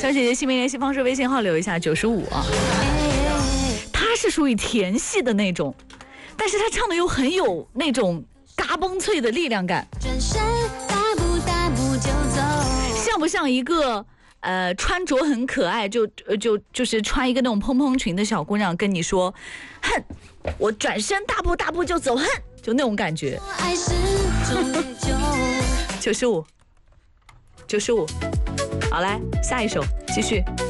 小姐姐姓名联系方式微信号留一下95啊。她是属于甜系的那种，但是她唱的又很有那种嘎嘣脆的力量感。 转身大步就走， 像不像一个穿着很可爱就是穿一个那种蓬蓬裙的小姑娘跟你说，哼，我转身大步就走，哼，就那种感觉。 爱是种 95，好来下一首继续。